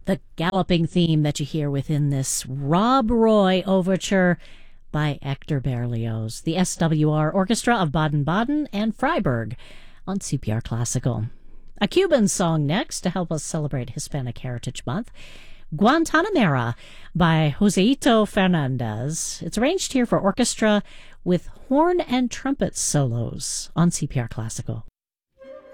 The galloping theme that you hear within this Rob Roy overture by Hector Berlioz, the SWR Orchestra of Baden-Baden and Freiburg on CPR Classical. A Cuban song next to help us celebrate Hispanic Heritage Month, Guantanamera by Joseito Fernandez. It's arranged here for orchestra with horn and trumpet solos on CPR Classical.